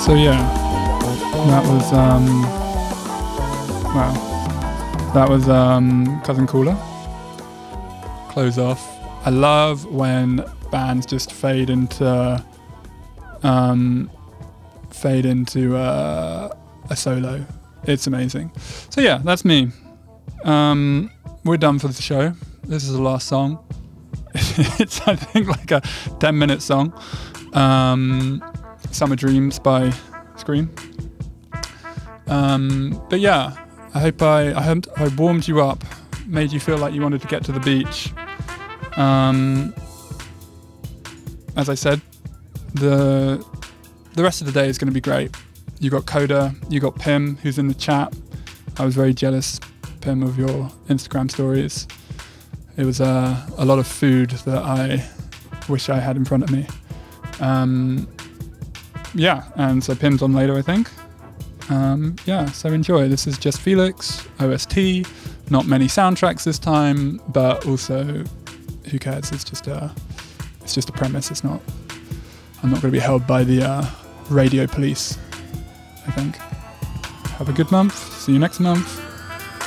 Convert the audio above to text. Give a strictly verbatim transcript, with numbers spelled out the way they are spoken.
So yeah, that was um, wow, that was um, Cousin Cooler. Close off. I love when bands just fade into um, fade into uh, a solo. It's amazing. So yeah, that's me. Um, we're done for the show. This is the last song. It's I think like a ten minute song. Um, Summer Dreams by Scream. Um, but yeah, I hope I, I hope I warmed you up, made you feel like you wanted to get to the beach. Um, as I said, the the rest of the day is going to be great. You got Coda, you got Pim, who's in the chat. I was very jealous, Pim, of your Instagram stories. It was uh, a lot of food that I wish I had in front of me. Um, yeah, and so Pim's on later, I think. Um, yeah, so enjoy. This is Just Felix, O S T. Not many soundtracks this time, but also, who cares? It's just a, it's just a premise. It's not. I'm not going to be held by the uh, radio police, I think. Have a good month. See you next month.